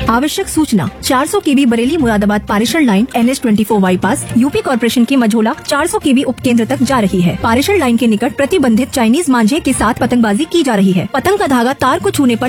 आवश्यक सूचना 400 केवी बरेली मुरादाबाद पारेषण line NH24 bypass UP corporation के मझोला 400 केवी उपकेंद्र तक जा रही है। पारेषण लाइन के निकट प्रतिबंधित चाइनीज मांझे के साथ पतंगबाजी की जा रही है। पतंग का धागा तार को छूने पर